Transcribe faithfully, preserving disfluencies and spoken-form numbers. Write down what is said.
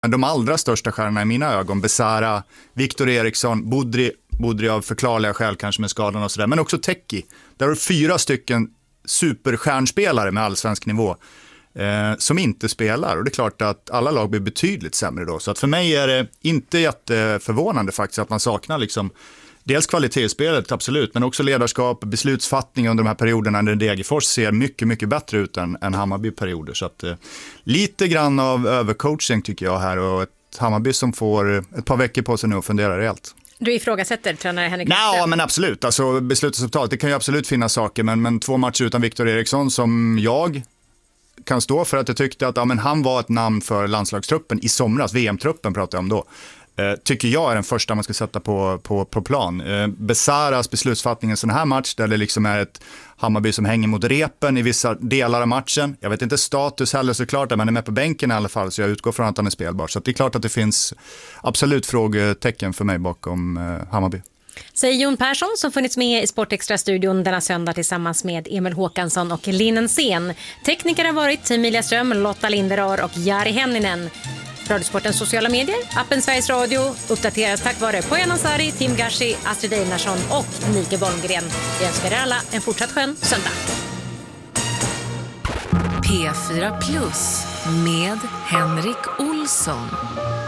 De allra största stjärnorna i mina ögon, Besara, Viktor Eriksson, Budri, Budri av förklarliga skäl kanske med skadan och sådär, men också Teki. Där har fyra stycken superstjärnspelare med allsvensk nivå eh, som inte spelar, och det är klart att alla lag blir betydligt sämre då. Så att för mig är det inte jätteförvånande faktiskt att man saknar liksom dels kvalitetsspelet, absolut, men också ledarskap, beslutsfattning under de här perioderna när Degerfors ser mycket, mycket bättre ut än, än Hammarby-perioder. Så att eh, lite grann av övercoaching tycker jag här, och ett Hammarby som får ett par veckor på sig nu och fundera rejält. Du ifrågasätter tränare Henrik? Ja, men absolut. Alltså beslutsresultat, det kan ju absolut finnas saker, men, men två matcher utan Viktor Eriksson som jag kan stå för att jag tyckte att ja, men han var ett namn för landslagstruppen i somras, V M-truppen pratar jag om då. Eh, tycker jag är den första man ska sätta på, på, på plan. Eh, Besaras beslutsfattning i en sån här match där det liksom är ett Hammarby som hänger mot repen i vissa delar av matchen. Jag vet inte status heller såklart, men han är med på bänken i alla fall, så jag utgår från att han är spelbar. Så det är klart att det finns absolut frågetecken för mig bakom eh, Hammarby. Säger Jon Persson som funnits med i Sportextra-studion denna söndag tillsammans med Emil Håkansson och Linnen Sen. Tekniker har varit Emilia Ström, Lotta Linderör och Jari Henninen. Radiosportens sociala medier, appen Sveriges Radio uppdateras tack vare Poyan Ansari, Tim Gashi, Astrid Einarsson och Nike Bolmgren. Vi önskar er alla en fortsatt skön söndag. P fyra Plus med Henrik Olsson.